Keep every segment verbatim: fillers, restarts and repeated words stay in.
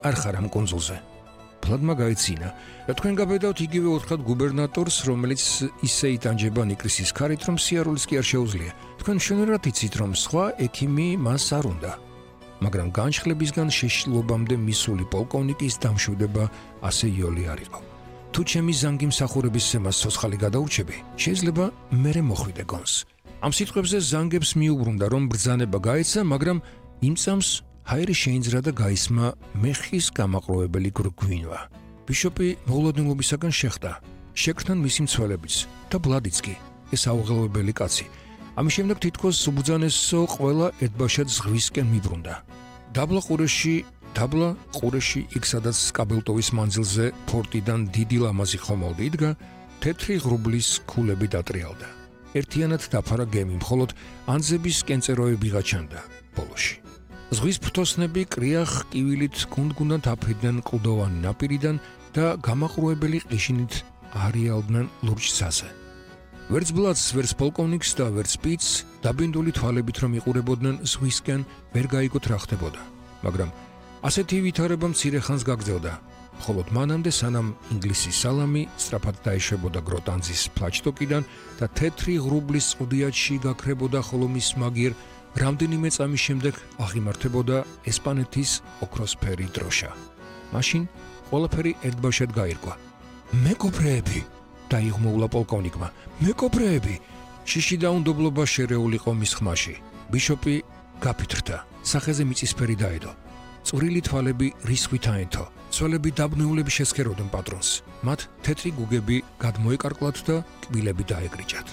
არ ხარ ამ კონძულზე. Ბლადმა გაეცინა, რა თქვენ გაბედავთ იგივე ოთხად გუბერნატორს, რომელიც ისე იტანჯება ნიკრისის ქარით, რომ სიარულიც კი არ შეუძლია. თქვენ შენერად იცით, რომ სხვა ექიმი მას არ უნდა. მაგრამ განშხლებისგან შეშლობამდე მისული პოლკოვნიკის დამშვიდება ასე იოლი არ იყო. თუ ჩემი ზანგი მსახურების ზემას ცოცხალი გადაურჩები, შეიძლება მერე მოხვიდე გონს. ამ სიტყვებზე ზანგებს მიუბრუნდა, რომ ბრძანება გაეცა, მაგრამ იმ წამს ჰაერი შეინძრა და გაისმა მეხის გამაყრუებელი გვინვა. ბიშოპი მოულოდნელობისაგან შეხდა. შეკრთან მისი მცველებიც და ბლადიც კი, ეს აუღელვებელი კაცი. ამის შემდეგ თითქოს უბრძანესო ყველა ერთბაშად ზღვისკენ მიბრუნდა. დაბლა ყურეში, დაბლა ყურეში იქ სადაც კაბელტოვის მანძილზე ფორტიდან დიდი ლამაზი ხომალდი იდგა, თეთრი ღრუბლის ქულები დატრიალდა. ერთიანად დაფარა გემი, მხოლოდ ანძების კენწეროები გაჩანდა ბოლოში. ზღვის ფრთოსნები კრიახ კივილით გუნდ-გუნდად აფრიდნენ კლდოვანი ნაპირიდან და გამაყრუებელი ყიშინით არიალდნენ ლურჯცაზე. ვერც ბლადს, ვერც პოლკოვნიკს და ვერც პიც დაბინდული თვალებით რომ იყურებოდნენ ზღვისკენ ვერ გაიგოთ რა ხდებოდა. მაგრამ ასეთი ვითარება მცირე ხანს გაგრძელდა. მხოლოდ მანამდე სანამ ინგლისის სალამი სწრაფად დაეშვებოდა გროტანძის ფლაჩტოკიდან და თეთრი ღრუბლის ყუდიათში გაქრებოდა, ხოლო მის მაგიერ რამდენიმე წამის შემდეგ აღიმართებოდა ესპანეთის ოქროსფერი დროშა. მაშინ ყველაფერი ერთბაშად გაირკვა. მეკობრეები! დაიღმოულა პოლკოვნიკმა. მეკობრეები! შიში დაუნდობლობა შერეულიყო მის ხმაში. ბიშოპი გაფითრდა. სახეზე მიწისფერი დაედო. წვრილი თვალები რისხვით აენთო. ცოლები დაბნეულები შესქეროდნენ პატრონს. მათ თეთრი გუგები გადმოეკარკლათ და კბილები დაეგრიჭათ.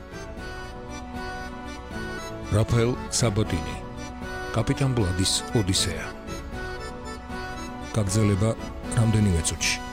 რაფაელ საბოტინი, კაპიტან ბლადის ოდისეა. გაგრძელება რამდენიმე წუთში.